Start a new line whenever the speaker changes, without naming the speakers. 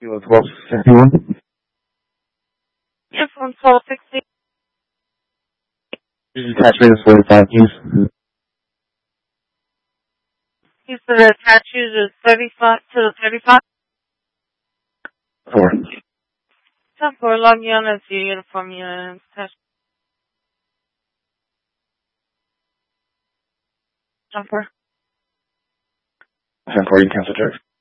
Kilo 1261.
Yeah, from 1260.
Attach rate is 45 keys.
You said the attach is 35 to the 35?
4.
10-4, log you on as your uniform unit. Attach 10-4.
10-4, you can cancel check.